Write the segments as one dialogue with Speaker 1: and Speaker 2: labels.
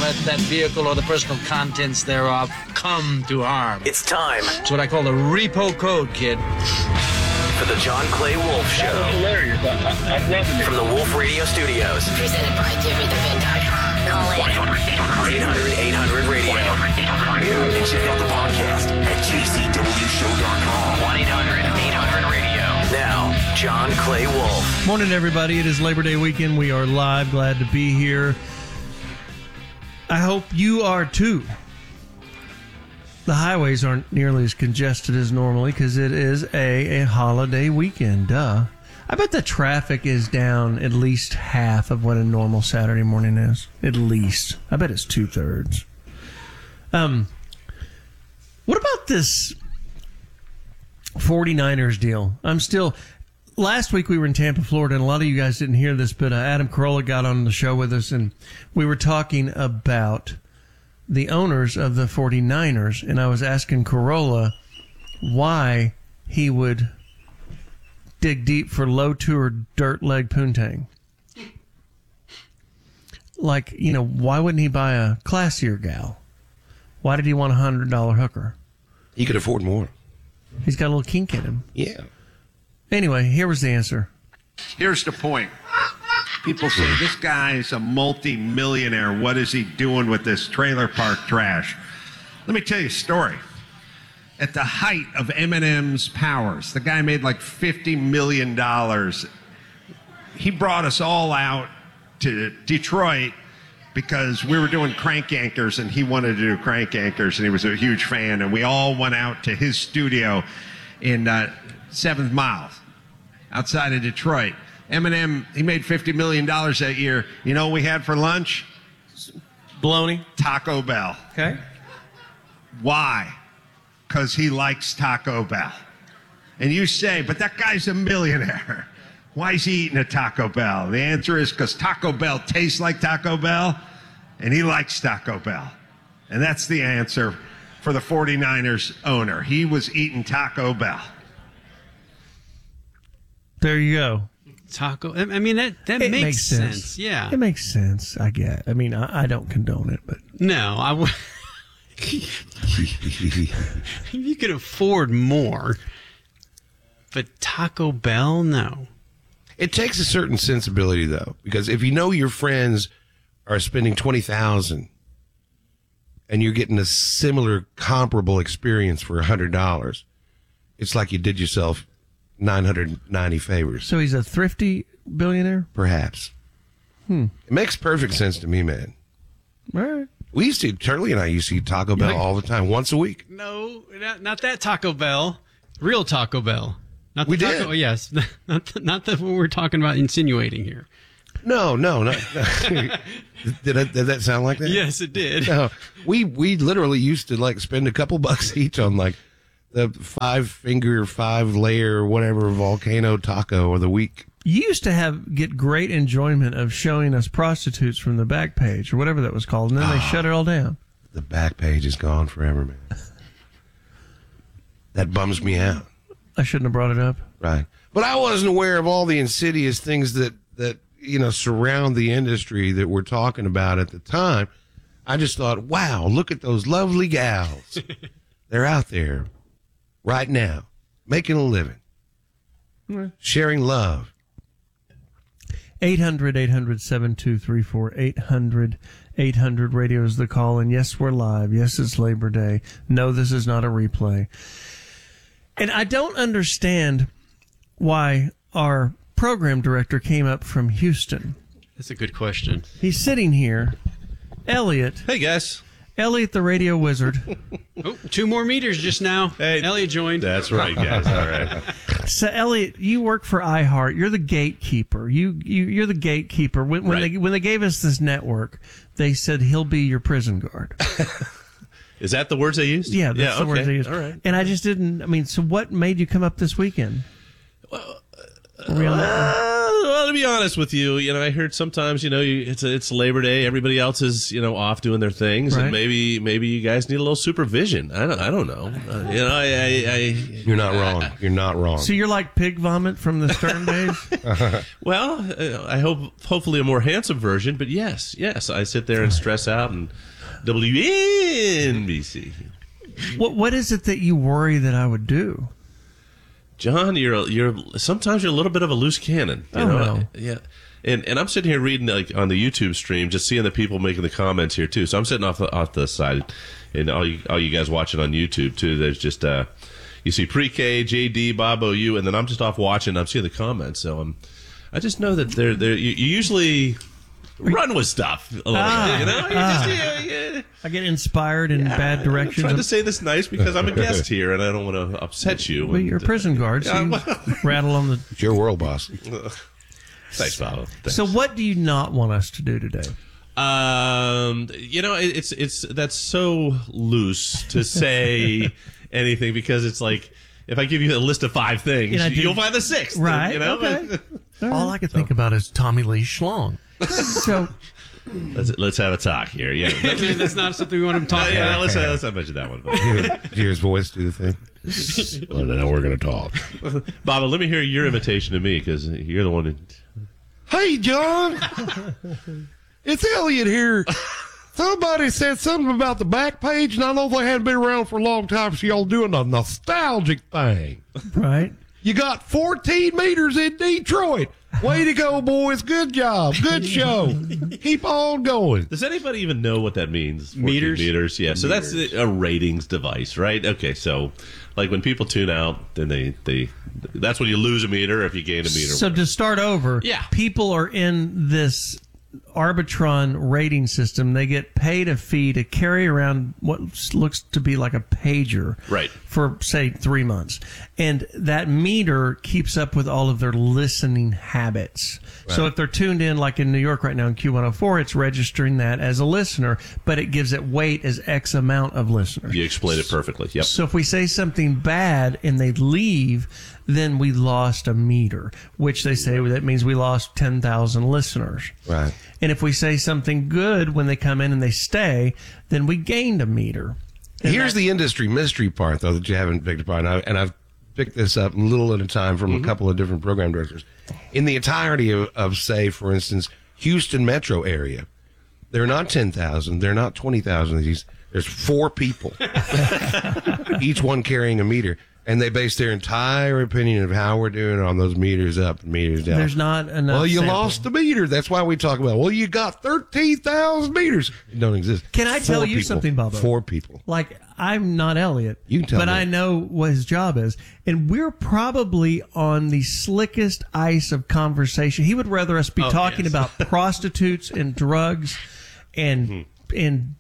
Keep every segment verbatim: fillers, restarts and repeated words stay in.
Speaker 1: let that vehicle or the personal contents thereof come to harm.
Speaker 2: It's time.
Speaker 1: It's what I call the repo code, kid.
Speaker 2: For the John Clay Wolf Show.
Speaker 3: That was hilarious. I, I'm loving it.
Speaker 2: From the Wolf Radio Studios.
Speaker 4: Presented by Jimmy the Vin dot com. Call in.
Speaker 2: eight hundred eight hundred radio. And check out the podcast at j c w show dot com. one eight hundred eight hundred radio. Now, John Clay Wolf.
Speaker 5: Morning, everybody. It is Labor Day weekend. We are live. Glad to be here. I hope you are too. The highways aren't nearly as congested as normally because it is a, a holiday weekend. Duh. I bet the traffic is down at least half of what a normal Saturday morning is. At least. I bet it's two-thirds. Um, what about this forty-niners deal? I'm still... Last week we were in Tampa, Florida, and a lot of you guys didn't hear this, but uh, Adam Carolla got on the show with us, and we were talking about the owners of the forty-niners, and I was asking Carolla why he would dig deep for low-tour dirt leg poontang. Like, you know, why wouldn't he buy a classier gal? Why did he want a one hundred dollars hooker?
Speaker 6: He could afford more.
Speaker 5: He's got a little kink in him.
Speaker 6: Yeah.
Speaker 5: Anyway, here was the answer.
Speaker 7: Here's the point. People say, this guy's a multi-millionaire. What is he doing with this trailer park trash? Let me tell you a story. At the height of Eminem's powers, the guy made like fifty million dollars. He brought us all out to Detroit because we were doing Crank Anchors, and he wanted to do Crank Anchors, and he was a huge fan, and we all went out to his studio in uh, seventh Mile, outside of Detroit. Eminem, he made fifty million dollars that year. You know what we had for lunch?
Speaker 5: Bologna.
Speaker 7: Taco Bell.
Speaker 5: Okay.
Speaker 7: Why? Because he likes Taco Bell. And you say, but that guy's a millionaire. Why is he eating a Taco Bell? The answer is because Taco Bell tastes like Taco Bell, and he likes Taco Bell. And that's the answer for the forty-niners owner. He was eating Taco Bell.
Speaker 5: There you go.
Speaker 8: Taco. I mean, that, that
Speaker 5: It
Speaker 8: makes,
Speaker 5: makes
Speaker 8: sense.
Speaker 5: sense.
Speaker 8: Yeah.
Speaker 5: It makes sense, I get. I mean, I, I don't condone it, but...
Speaker 8: No, I would... You could afford more, but Taco Bell, no.
Speaker 6: It takes a certain sensibility, though, because if you know your friends are spending twenty thousand dollars and you're getting a similar, comparable experience for one hundred dollars, it's like you did yourself nine hundred ninety favors.
Speaker 5: So he's a thrifty billionaire?
Speaker 6: Perhaps.
Speaker 5: Hmm.
Speaker 6: It makes perfect sense to me, man.
Speaker 5: All right.
Speaker 6: We used to, Charlie and I used to eat Taco Bell
Speaker 8: Like-
Speaker 6: all the time, once a week.
Speaker 8: No, not, not that Taco Bell. Real Taco Bell. Not the
Speaker 6: We
Speaker 8: taco,
Speaker 6: did.
Speaker 8: oh, yes. Not the, not the what we're talking about insinuating here.
Speaker 6: No, no, no. did, I, did that sound like that?
Speaker 8: Yes, it did.
Speaker 6: No, we we literally used to like spend a couple bucks each on like the five finger, five layer, whatever volcano taco of the week.
Speaker 5: You used to have get great enjoyment of showing us prostitutes from the back page or whatever that was called, and then they shut it all down.
Speaker 6: The back page is gone forever, man. That bums me out.
Speaker 5: I shouldn't have brought it up.
Speaker 6: Right. But I wasn't aware of all the insidious things that, that, you know, surround the industry that we're talking about at the time. I just thought, wow, look at those lovely gals. They're out there right now, making a living, sharing love.
Speaker 5: eight hundred, eight hundred, seven two three four, eight hundred, eight hundred radio is the call. And yes, we're live. Yes, it's Labor Day. No, this is not a replay. And I don't understand why our program director came up from Houston.
Speaker 8: That's a good question.
Speaker 5: He's sitting here. Elliot.
Speaker 9: Hey, guys.
Speaker 5: Elliot, the radio wizard.
Speaker 8: Oh, two more meters just now.
Speaker 9: Hey,
Speaker 8: Elliot joined.
Speaker 9: That's right, guys. All right.
Speaker 5: So, Elliot, you work for iHeart. You're the gatekeeper. You, you, you're the gatekeeper. When, when
Speaker 9: Right.
Speaker 5: they when they gave us this network, they said he'll be your prison guard.
Speaker 9: Is that the words they used?
Speaker 5: Yeah, that's
Speaker 9: yeah,
Speaker 5: the
Speaker 9: okay.
Speaker 5: words they used.
Speaker 9: All right.
Speaker 5: And I just didn't. I mean, so what made you come up this weekend? Were we on that one?
Speaker 9: Uh, Well, to be honest with you, you know, I heard sometimes, you know, you, it's it's Labor Day, everybody else is, you know, off doing their things,
Speaker 5: Right.
Speaker 9: and maybe maybe you guys need a little supervision. I don't I don't know. Uh, you know, I, I, I
Speaker 6: You're not wrong. You're not wrong.
Speaker 5: So you're like pig vomit from the Stern days?
Speaker 9: well, uh, I hope hopefully a more handsome version, but yes, yes, I sit there and stress out and W N B C.
Speaker 5: What What is it that you worry that I would do?
Speaker 9: John, you're a, you're sometimes you're a little bit of a loose cannon. You
Speaker 5: Oh,
Speaker 9: know?
Speaker 5: no.
Speaker 9: Yeah. And and I'm sitting here reading like on the YouTube stream, just seeing the people making the comments here too. So I'm sitting off the, off the side, and all you all you guys watching on YouTube too. There's just uh, you see Pre-K, J D, Bob O U, and then I'm just off watching. I'm seeing the comments, so I'm I just know that they're they're you, you usually run with stuff a little
Speaker 5: Ah,
Speaker 9: bit, you know. You
Speaker 5: ah.
Speaker 9: just, yeah, yeah.
Speaker 5: I get inspired in bad
Speaker 9: I'm
Speaker 5: directions.
Speaker 9: trying to say this nice because I'm a guest here and I don't want to upset you.
Speaker 5: Well, you're a prison guard, so
Speaker 9: Yeah,
Speaker 5: you
Speaker 9: well-
Speaker 5: rattle on the.
Speaker 6: It's your world, boss.
Speaker 9: Thanks, Bob. Thanks.
Speaker 5: So, what do you not want us to do today?
Speaker 9: Um, you know, it, it's it's that's so loose to say anything because it's like if I give you a list of five things,
Speaker 5: And I do-
Speaker 9: you'll find the sixth,
Speaker 5: Right,
Speaker 9: You know,
Speaker 5: okay.
Speaker 10: All I can think about is Tommy Lee Schlong.
Speaker 5: So,
Speaker 9: let's let's have a talk here. Yeah,
Speaker 8: That's not something we want him to talk
Speaker 9: Uh, yeah.
Speaker 8: about.
Speaker 9: Let's uh, let's not mention that one.
Speaker 6: Did you hear his voice do the thing? Well, now we're going to talk.
Speaker 9: Bob, let me hear your imitation of me because you're the one. Who,
Speaker 6: Hey, John. It's Elliot here. Somebody said something about the back page, and I know they hadn't been around for a long time, so y'all doing a nostalgic thing.
Speaker 5: right?
Speaker 6: You got fourteen meters in Detroit. Way to go, boys. Good job. Good show. Keep on going.
Speaker 9: Does anybody even know what that means? fourteen
Speaker 8: Meters?
Speaker 9: Meters. Yeah. So that's a ratings device, right? Okay. So, like when people tune out, then they they that's when you lose a meter if you gain a meter.
Speaker 5: So to start over,
Speaker 9: Yeah.
Speaker 5: people are in this Arbitron rating system. They get paid a fee to carry around what looks to be like a pager,
Speaker 9: Right.
Speaker 5: for say three months, and that meter keeps up with all of their listening habits. So if they're tuned in, like in New York right now in Q one oh four, it's registering that as a listener, but it gives it weight as X amount of listeners.
Speaker 9: You explained it perfectly. Yep.
Speaker 5: So if we say something bad and they leave, then we lost a meter, which they say that means we lost ten thousand listeners.
Speaker 6: Right.
Speaker 5: And if we say something good when they come in and they stay, then we gained a meter. And
Speaker 6: Here's
Speaker 5: that-
Speaker 6: the industry mystery part, though, that you haven't picked up on. And I- And I've picked this up a little at a time from a couple of different program directors. In the entirety of, of, say, for instance, Houston metro area, they're not ten thousand. They're not twenty thousand of these. There's four people, each one carrying a meter. And they base their entire opinion of how we're doing on those meters up and meters down.
Speaker 5: There's not enough.
Speaker 6: Well, you
Speaker 5: sample.
Speaker 6: lost the meter. That's why we talk about, well, you got thirteen thousand meters. It don't exist.
Speaker 5: Can I tell
Speaker 6: Four
Speaker 5: you
Speaker 6: people.
Speaker 5: something, Bubba?
Speaker 6: Four people.
Speaker 5: Like, I'm not Elliot,
Speaker 6: You can tell
Speaker 5: but
Speaker 6: me.
Speaker 5: I know what his job is. And we're probably on the slickest ice of conversation. He would rather us be
Speaker 9: Oh,
Speaker 5: talking
Speaker 9: yes.
Speaker 5: about prostitutes and drugs and and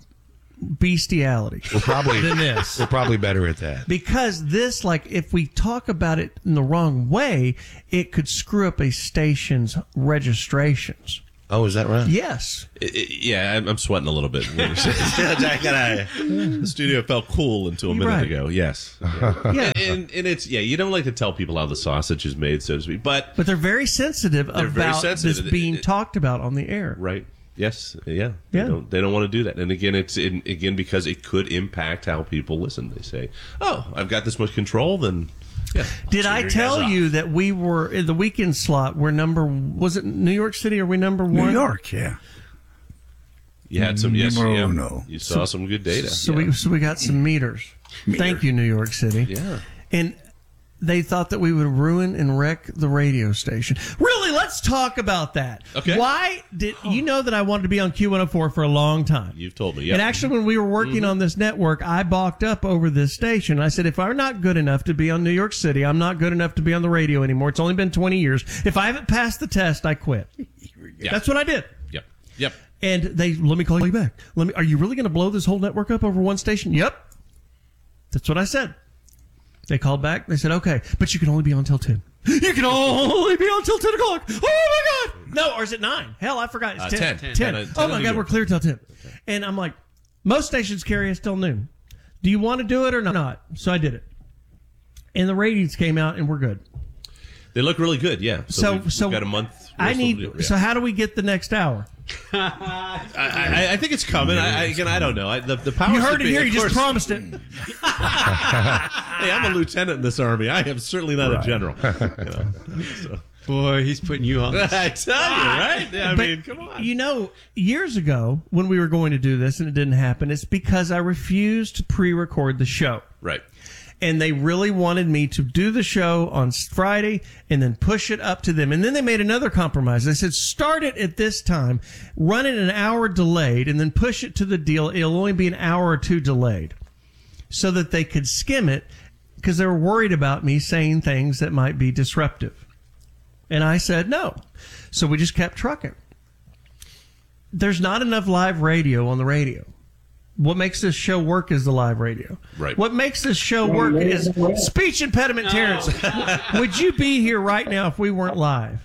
Speaker 5: bestiality
Speaker 6: We're probably,
Speaker 5: than this.
Speaker 6: we're probably better at that.
Speaker 5: Because this, like, if we talk about it in the wrong way, it could screw up a station's registrations.
Speaker 6: Oh, is that right?
Speaker 5: Yes.
Speaker 9: I- I- yeah, I'm, I'm sweating a little bit. when you said that. The studio felt cool until a minute
Speaker 5: Right.
Speaker 9: ago. Yes.
Speaker 5: Yeah.
Speaker 9: And, and it's yeah, you don't like to tell people how the sausage is made, so to speak. But
Speaker 5: But they're very sensitive
Speaker 9: They're very
Speaker 5: about
Speaker 9: sensitive.
Speaker 5: this being
Speaker 9: It- it-
Speaker 5: talked about on the air.
Speaker 9: right. Yes. Yeah.
Speaker 5: Yeah.
Speaker 9: They don't, they don't want to do that. And again, it's in, again because it could impact how people listen. They say, "Oh, I've got this much control." Then, yeah.
Speaker 5: Did
Speaker 9: I'll
Speaker 5: I
Speaker 9: turn
Speaker 5: tell
Speaker 9: guys off.
Speaker 5: you that we were in the weekend slot? We're number. Was it New York City? Are we number one?
Speaker 10: New York, yeah.
Speaker 9: You had some? Yes.
Speaker 10: Numero
Speaker 9: Yeah.
Speaker 10: uno.
Speaker 9: You saw some good data.
Speaker 5: So
Speaker 9: yeah.
Speaker 5: we so we got some meters. Thank you, New York City.
Speaker 9: Yeah.
Speaker 5: And they thought that we would ruin and wreck the radio station. Really, let's talk about that.
Speaker 9: Okay.
Speaker 5: Why did you know that I wanted to be on Q one oh four for a long time?
Speaker 9: You've told me. Yeah.
Speaker 5: And actually, when we were working on this network, I balked up over this station. I said, if I'm not good enough to be on New York City, I'm not good enough to be on the radio anymore. It's only been twenty years. If I haven't passed the test, I quit.
Speaker 9: Yeah.
Speaker 5: That's what I did.
Speaker 9: Yep. Yep.
Speaker 5: And they let me call you back. Let me. Are you really going to blow this whole network up over one station? Yep. That's what I said. They called back. They said, okay, but you can only be on till ten. You can only be on till ten o'clock. Oh my God! No, or is it nine? Hell, I forgot. It's
Speaker 9: Uh,
Speaker 5: ten.
Speaker 9: ten.
Speaker 5: ten.
Speaker 9: ten. ten
Speaker 5: Oh
Speaker 9: in
Speaker 5: my
Speaker 9: New
Speaker 5: God,
Speaker 9: York.
Speaker 5: we're clear till ten. And I'm like, most stations carry us till noon. Do you want to do it or not? So I did it, and the ratings came out, and we're good.
Speaker 9: They look really good, yeah. So,
Speaker 5: So,
Speaker 9: we've, we've
Speaker 5: so
Speaker 9: got a month.
Speaker 5: I
Speaker 9: worth
Speaker 5: need.
Speaker 9: of- yeah.
Speaker 5: So how do we get the next hour?
Speaker 9: I, I, I think it's coming. I, I, again, I don't know. I, the the powers
Speaker 5: You heard
Speaker 9: that
Speaker 5: it
Speaker 9: be,
Speaker 5: here.
Speaker 9: of
Speaker 5: You just
Speaker 9: course-
Speaker 5: promised it.
Speaker 9: Hey, I'm a lieutenant in this army. I am certainly not a general. You know, so.
Speaker 8: Boy, he's putting you on.
Speaker 9: I tell you, right? Yeah, I
Speaker 5: But,
Speaker 9: mean, come on.
Speaker 5: You know, years ago when we were going to do this and it didn't happen, it's because I refused to pre-record the show.
Speaker 9: Right.
Speaker 5: And they really wanted me to do the show on Friday and then push it up to them. And then they made another compromise. They said, start it at this time, run it an hour delayed, and then push it to the deal. It'll only be an hour or two delayed so that they could skim it because they were worried about me saying things that might be disruptive. And I said no. So we just kept trucking. There's not enough live radio on the radio. What makes this show work is the live radio.
Speaker 9: Right.
Speaker 5: What makes this show work is speech impediment, Terrence. Would you be here right now if we weren't live?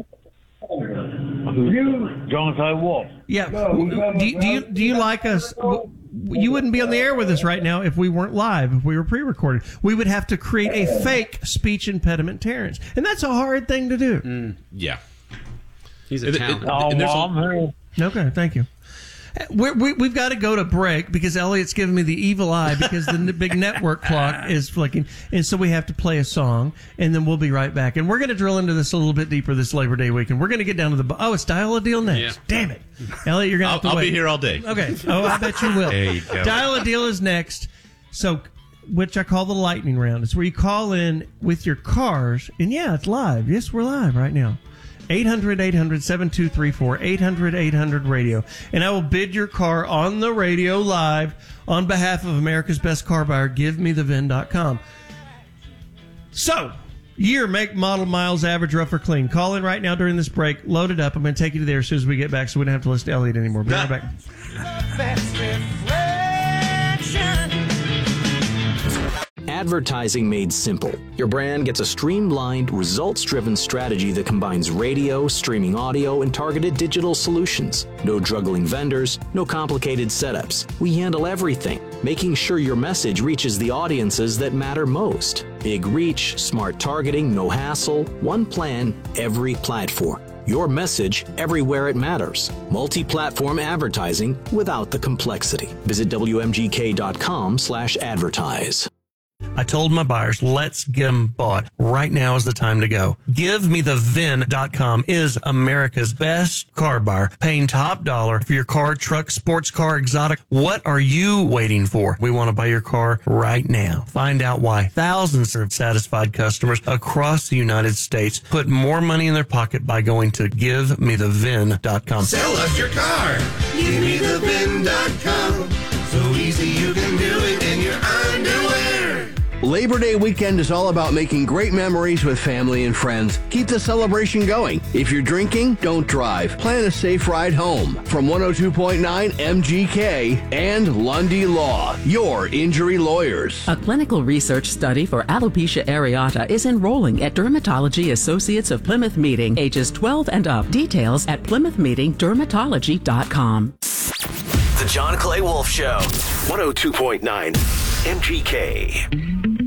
Speaker 3: You, John Clay Wolf.
Speaker 5: Yeah. Do you, do you do you like us? You wouldn't be on the air with us right now if we weren't live, if we were pre-recorded. We would have to create a fake speech impediment, Terrence. And that's a hard thing to do.
Speaker 9: Mm, yeah.
Speaker 8: He's a
Speaker 9: And it-
Speaker 8: talent.
Speaker 9: it-
Speaker 3: Oh,
Speaker 9: and there's
Speaker 3: well,
Speaker 9: a-
Speaker 3: I'm here.
Speaker 5: Okay, thank you. We're, we, we've got to go to break because Elliot's giving me the evil eye because the n- big network clock is flicking. And so we have to play a song, and then we'll be right back. And we're going to drill into this a little bit deeper this Labor Day weekend. We're going to get down to the... Oh, it's Dial a Deal next.
Speaker 8: Yeah.
Speaker 5: Damn it. Elliot, you're going to
Speaker 9: I'll,
Speaker 5: have to
Speaker 9: I'll
Speaker 5: wait.
Speaker 9: be here all day.
Speaker 5: Okay. Oh, I bet you will.
Speaker 6: There you go.
Speaker 5: Dial a Deal is next. So, which I call the lightning round. It's where you call in with your cars, and yeah, it's live. Yes, we're live right now. eight hundred, eight hundred, seven two three four, eight hundred, eight hundred radio. And I will bid your car on the radio live on behalf of America's best car buyer, give me the V I N dot com. So, year, make, model, miles, average, rough or clean. Call in right now during this break. Load it up. I'm going to take you to there as soon as we get back so we don't have to listen to Elliot anymore. Be right back.
Speaker 11: Advertising made simple. Your brand gets a streamlined, results-driven strategy that combines radio, streaming audio, and targeted digital solutions. No juggling vendors, no complicated setups. We handle everything, making sure your message reaches the audiences that matter most. Big reach, smart targeting, no hassle, one plan, every platform. Your message everywhere it matters. Multi-platform advertising without the complexity. Visit W M G K dot com slash advertise.
Speaker 10: I told my buyers, let's get them bought. Right now is the time to go. give me the V I N dot com is America's best car buyer, paying top dollar for your car, truck, sports car, exotic. What are you waiting for? We want to buy your car right now. Find out why thousands of satisfied customers across the United States put more money in their pocket by going to give me the V I N dot com.
Speaker 6: Sell us your car. Give me the V I N dot com. So easy you can do it in your underwear.
Speaker 12: Labor Day weekend is all about making great memories with family and friends. Keep the celebration going. If you're drinking, don't drive. Plan a safe ride home. From one oh two point nine M G K and Lundy Law, your injury lawyers.
Speaker 13: A clinical research study for alopecia areata is enrolling at Dermatology Associates of Plymouth Meeting, ages twelve and up. Details at plymouth meeting dermatology dot com.
Speaker 2: The John Clay Wolf Show, one oh two point nine M G K.